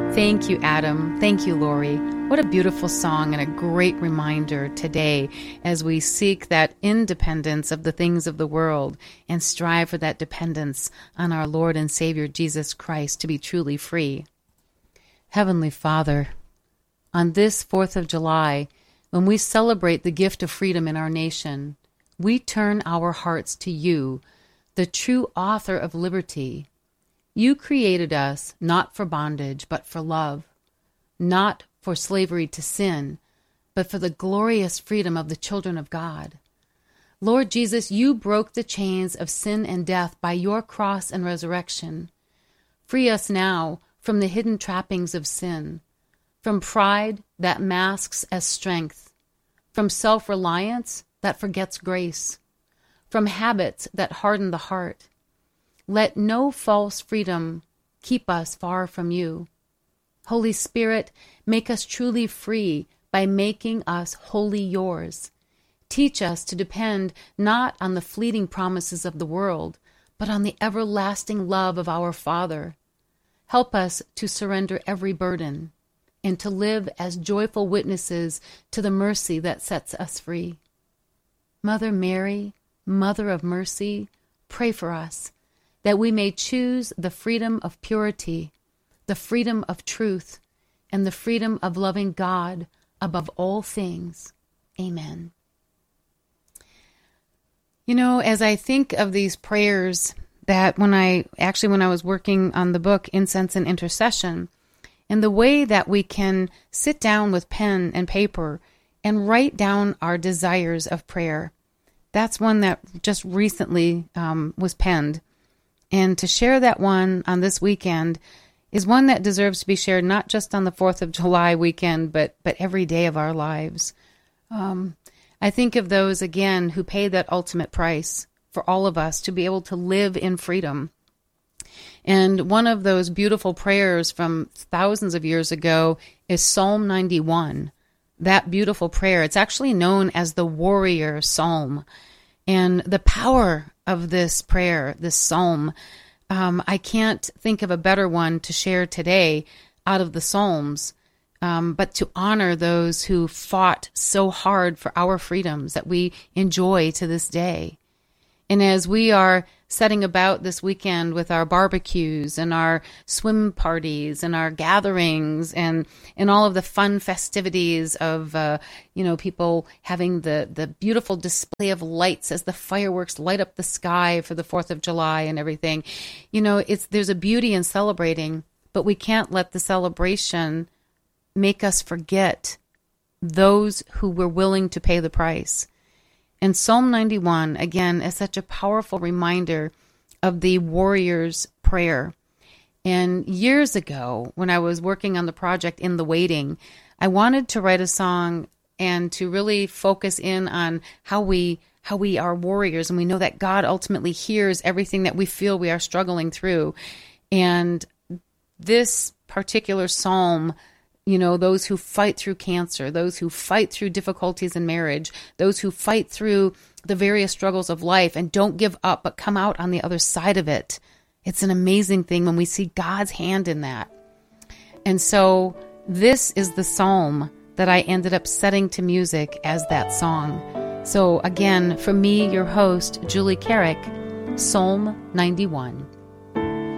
Thank you, Adam. Thank you, Lori. What a beautiful song and a great reminder today as we seek that independence of the things of the world and strive for that dependence on our Lord and Savior Jesus Christ to be truly free. Heavenly Father, on this 4th of July, when we celebrate the gift of freedom in our nation, we turn our hearts to you, the true author of liberty. You created us not for bondage, but for love, not for slavery to sin, but for the glorious freedom of the children of God. Lord Jesus, you broke the chains of sin and death by your cross and resurrection. Free us now from the hidden trappings of sin, from pride that masks as strength, from self-reliance that forgets grace, from habits that harden the heart. Let no false freedom keep us far from you. Holy Spirit, make us truly free by making us wholly yours. Teach us to depend not on the fleeting promises of the world, but on the everlasting love of our Father. Help us to surrender every burden and to live as joyful witnesses to the mercy that sets us free. Mother Mary, Mother of Mercy, pray for us, that we may choose the freedom of purity, the freedom of truth, and the freedom of loving God above all things. Amen. You know, as I think of these prayers that when I was working on the book Incense and Intercession, and the way that we can sit down with pen and paper and write down our desires of prayer, that's one that just recently was penned. And to share that one on this weekend is one that deserves to be shared not just on the 4th of July weekend, but every day of our lives. I think of those, again, who paid that ultimate price for all of us to be able to live in freedom. And one of those beautiful prayers from thousands of years ago is Psalm 91. That beautiful prayer, it's actually known as the Warrior Psalm. And the power of this prayer, this psalm, I can't think of a better one to share today out of the Psalms, but to honor those who fought so hard for our freedoms that we enjoy to this day. And as we are setting about this weekend with our barbecues and our swim parties and our gatherings and all of the fun festivities of, people having the beautiful display of lights as the fireworks light up the sky for the 4th of July and everything, there's a beauty in celebrating, but we can't let the celebration make us forget those who were willing to pay the price. And Psalm 91, again, is such a powerful reminder of the warrior's prayer. And years ago, when I was working on the project In the Waiting, I wanted to write a song and to really focus in on how we are warriors, and we know that God ultimately hears everything that we feel we are struggling through. And this particular psalm, those who fight through cancer, those who fight through difficulties in marriage, those who fight through the various struggles of life and don't give up but come out on the other side of it. It's an amazing thing when we see God's hand in that. And so this is the psalm that I ended up setting to music as that song. So again, from me, your host, Julie Carrick, Psalm 91.